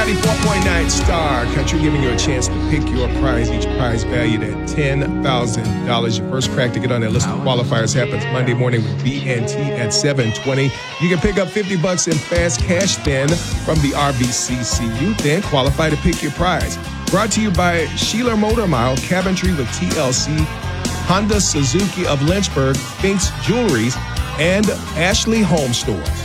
94.9 Star Country, giving you a chance to pick your prize. Each prize valued at $10,000. Your first crack to get on that list of qualifiers happens Monday morning with BNT at 7:20. You can pick up $50 in fast cash then from the RVCCU. Then qualify to pick your prize. Brought to you by Sheeler Motor Mile, Cabinetry with TLC, Honda Suzuki of Lynchburg, Fink's Jewelries, and Ashley Home Stores.